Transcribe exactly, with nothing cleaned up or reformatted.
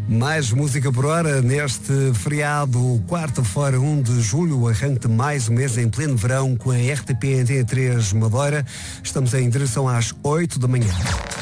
Mais música por hora neste feriado, quarta-feira, um de julho, arranque de mais um mês em pleno verão com a R T P Antena três Madeira. Estamos em direção às oito da manhã.